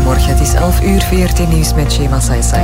Goedemorgen, het is 11 uur, VRT Nieuws met Shema Saisai.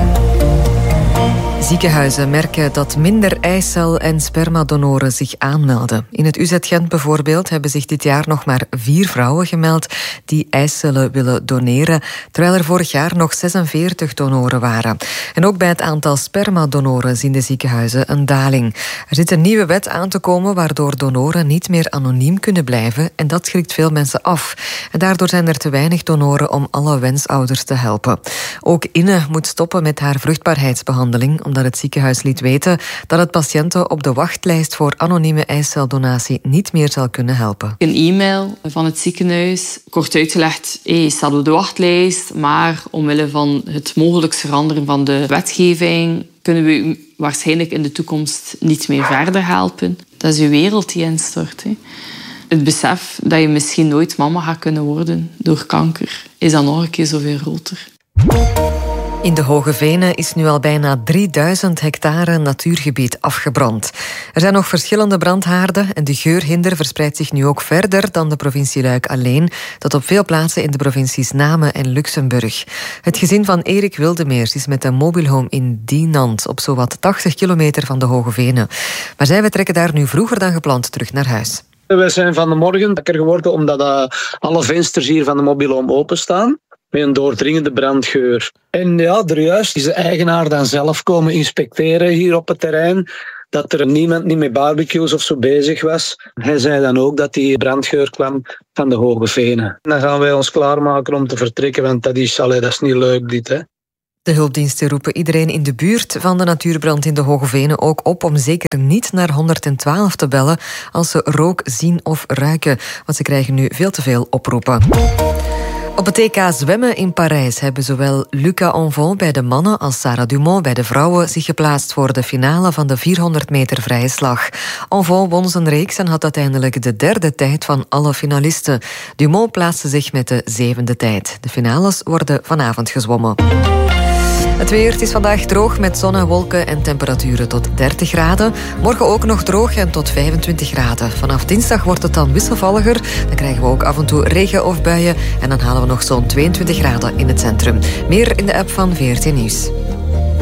Ziekenhuizen merken dat minder eicel- en spermadonoren zich aanmelden. In het UZ Gent bijvoorbeeld hebben zich dit jaar nog maar 4 vrouwen gemeld die eicellen willen doneren, terwijl er vorig jaar nog 46 donoren waren. En ook bij het aantal spermadonoren zien de ziekenhuizen een daling. Er zit een nieuwe wet aan te komen waardoor donoren niet meer anoniem kunnen blijven en dat schrikt veel mensen af. En daardoor zijn er te weinig donoren om alle wensouders te helpen. Ook Inne moet stoppen met haar vruchtbaarheidsbehandeling omdat het ziekenhuis liet weten dat het patiënten op de wachtlijst voor anonieme eiceldonatie niet meer zal kunnen helpen. Een e-mail van het ziekenhuis, kort uitgelegd, je staat op de wachtlijst, maar omwille van het mogelijk veranderen van de wetgeving kunnen we u waarschijnlijk in de toekomst niet meer verder helpen. Dat is uw wereld die instort. Hè. Het besef dat je misschien nooit mama gaat kunnen worden door kanker, is dan nog een keer zoveel groter. In de Hoge Venen is nu al bijna 3000 hectare natuurgebied afgebrand. Er zijn nog verschillende brandhaarden en de geurhinder verspreidt zich nu ook verder dan de provincie Luik alleen, tot op veel plaatsen in de provincies Namen en Luxemburg. Het gezin van Erik Wildemeers is met een mobielhome in Dinant op zowat 80 kilometer van de Hoge Venen. Maar zij vertrekken daar nu vroeger dan gepland terug naar huis. We zijn van de morgen wakker geworden omdat alle vensters hier van de mobielhome openstaan. Met een doordringende brandgeur. En ja, er juist is de eigenaar dan zelf komen inspecteren hier op het terrein. Dat er niemand niet met barbecues of zo bezig was. Hij zei dan ook dat die brandgeur kwam van de Hoge Venen. Dan gaan wij ons klaarmaken om te vertrekken, want dat is niet leuk dit, hè. De hulpdiensten roepen iedereen in de buurt van de natuurbrand in de Hoge Venen ook op om zeker niet naar 112 te bellen als ze rook zien of ruiken, want ze krijgen nu veel te veel oproepen. Op het EK zwemmen in Parijs hebben zowel Luca Onvon bij de mannen als Sarah Dumont bij de vrouwen zich geplaatst voor de finale van de 400 meter vrije slag. Onvon won zijn reeks en had uiteindelijk de 3e tijd van alle finalisten. Dumont plaatste zich met de 7e tijd. De finales worden vanavond gezwommen. Het weer, het is vandaag droog met zon en wolken en temperaturen tot 30 graden. Morgen ook nog droog en tot 25 graden. Vanaf dinsdag wordt het dan wisselvalliger. Dan krijgen we ook af en toe regen of buien. En dan halen we nog zo'n 22 graden in het centrum. Meer in de app van VRT Nieuws.